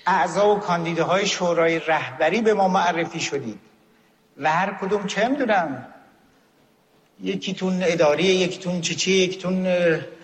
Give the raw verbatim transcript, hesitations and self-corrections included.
اعضا و کاندیداهای شورای رهبری به ما معرفی شدید و هر کدوم چه میدونم، یکیتون اداری، یکیتون چی چی، یکیتون